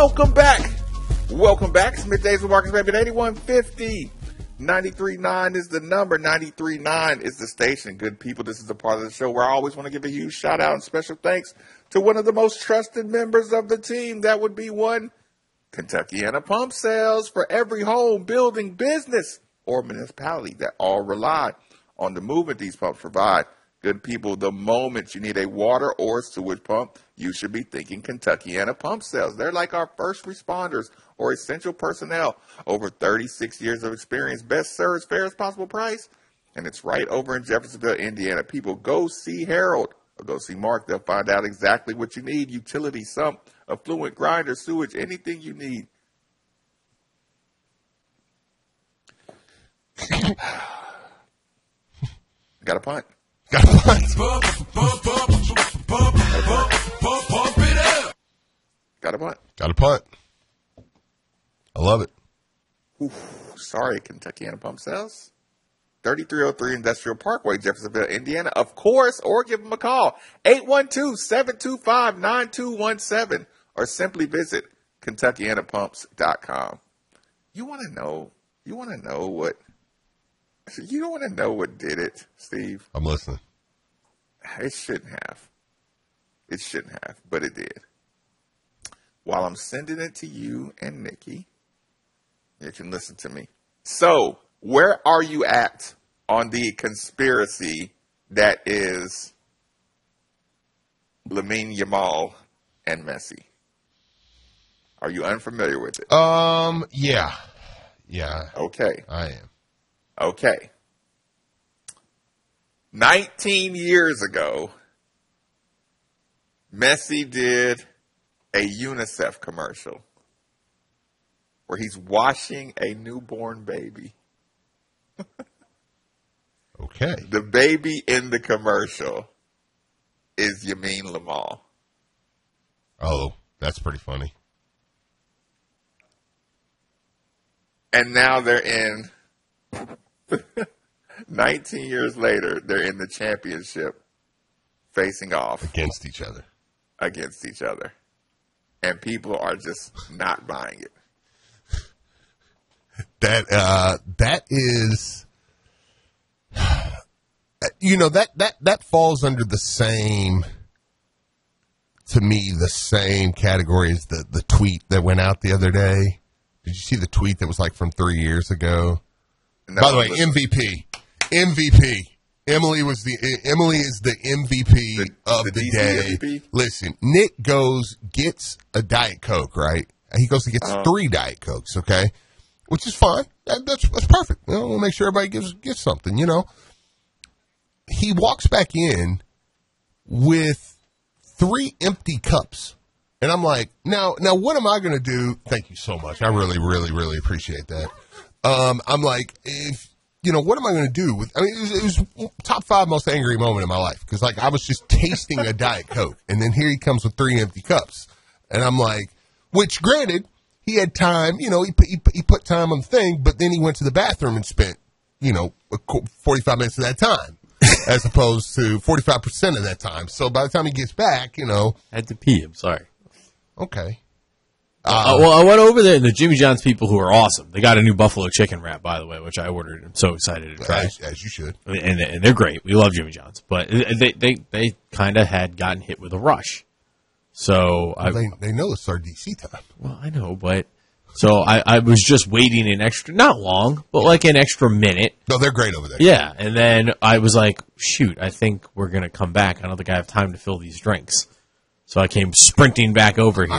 Welcome back. Welcome back. It's Middays with Marcus Rabbit, 8150. 93.9 is the number. 93.9 is the station. Good people, this is the part of the show where I always want to give a huge shout out and special thanks to one of the most trusted members of the team. That would be one Kentuckiana Pump Sales, for every home, building, business, or municipality that all rely on the movement these pumps provide. Good people, the moment you need a water or sewage pump, you should be thinking Kentuckiana Pump Sales. They're like our first responders or essential personnel. Over 36 years of experience, best service, fairest possible price. And it's right over in Jeffersonville, Indiana. People, go see Harold or go see Mark. They'll find out exactly what you need. Utility, sump, affluent, grinder, sewage, anything you need. Got a punt. Got a punt. Got a punt. Got a punt. I love it. Oof, sorry, Kentuckiana Pump Sales. 3303 Industrial Parkway, Jeffersonville, Indiana. Of course, or give them a call. 812-725-9217. Or simply visit KentuckianaPumps.com. You want to know what did it, Steve? I'm listening. It shouldn't have. It shouldn't have, but it did. While I'm sending it to you and Nikki, you can listen to me. So, where are you at on the conspiracy that is Lamine Yamal and Messi? Are you unfamiliar with it? Yeah. Okay. I am. Okay. 19 years ago, Messi did a UNICEF commercial where he's washing a newborn baby. Okay. The baby in the commercial is Lamine Yamal. Oh, that's pretty funny. And now they're in, 19 years later, they're in the championship facing off Against each other. And people are just not buying it. That is, that falls under the same, to me, the same category as the tweet that went out the other day. Did you see the tweet that was like from 3 years ago? No, by the way, MVP. Emily is the MVP of the day. MVP? Listen, Nick gets a Diet Coke, right? He goes to get 3 Diet Cokes, okay? Which is fine. That's perfect. We'll make sure everybody gets something, He walks back in with 3 empty cups. And I'm like, now what am I going to do? Thank you so much. I really, really, really appreciate that. I'm like, what am I going to do with? It was top 5 most angry moment in my life because I was just tasting a Diet Coke, and then here he comes with 3 empty cups, and I'm like, which granted he had time, he put time on the thing, but then he went to the bathroom and spent 45 minutes of that time. As opposed to 45% of that time. So by the time he gets back, I had to pee. I'm sorry. Okay. Well, I went over there, and the Jimmy John's people who are awesome. They got a new buffalo chicken wrap, by the way, which I ordered. I'm so excited to try. As you should. And they're great. We love Jimmy John's. But they kind of had gotten hit with a rush. So they know it's our DC time. Well, I know, but so I was just waiting an extra, not long, but like an extra minute. No, they're great over there. Yeah, and then I was like, shoot, I think we're going to come back. I don't think I have time to fill these drinks. So I came sprinting back over here.